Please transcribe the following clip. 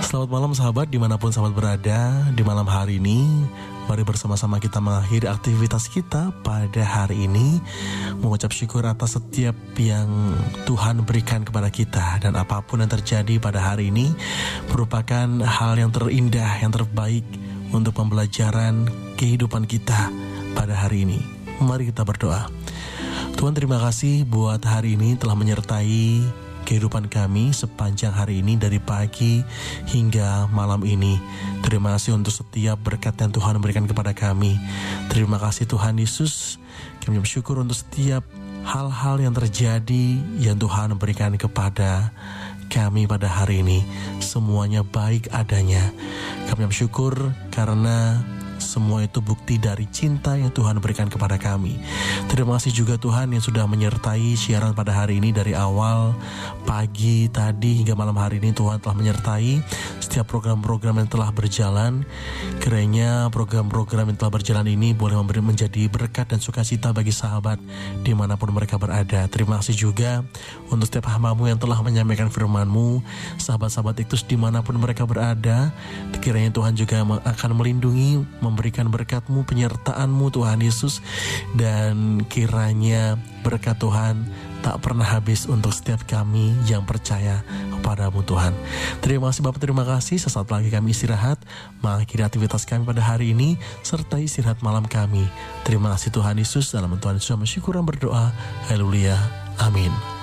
Selamat malam sahabat, dimanapun sahabat berada. Di malam hari ini, mari bersama-sama kita mengakhiri aktivitas kita pada hari ini, mengucap syukur atas setiap yang Tuhan berikan kepada kita. Dan apapun yang terjadi pada hari ini merupakan hal yang terindah, yang terbaik untuk pembelajaran kehidupan kita pada hari ini. Mari kita berdoa. Tuhan, terima kasih buat hari ini telah menyertai kehidupan kami sepanjang hari ini, dari pagi hingga malam ini. Terima kasih untuk setiap berkat yang Tuhan berikan kepada kami. Terima kasih Tuhan Yesus. Kami bersyukur untuk setiap hal-hal yang terjadi yang Tuhan berikan kepada kami pada hari ini. Semuanya baik adanya. Kami bersyukur karena semua itu bukti dari cinta yang Tuhan berikan kepada kami. Terima kasih juga Tuhan yang sudah menyertai siaran pada hari ini dari awal pagi tadi hingga malam hari ini. Tuhan telah menyertai setiap program-program yang telah berjalan. Kiranya program-program yang telah berjalan ini boleh menjadi berkat dan sukacita bagi sahabat dimanapun mereka berada. Terima kasih juga untuk setiap hamba-Mu yang telah menyampaikan firman-Mu. Sahabat-sahabat Iktus dimanapun mereka berada, kiranya Tuhan juga akan melindungi, memberikan berkat-Mu, penyertaan-Mu Tuhan Yesus. Dan kiranya berkat Tuhan tak pernah habis untuk setiap kami yang percaya kepada-Mu Tuhan. Terima kasih Bapak, terima kasih. Sesaat lagi kami istirahat, mengakhiri aktivitas kami pada hari ini, serta istirahat malam kami. Terima kasih Tuhan Yesus. Dalam Tuhan Yesus syukur dan berdoa. Haleluya. Amin.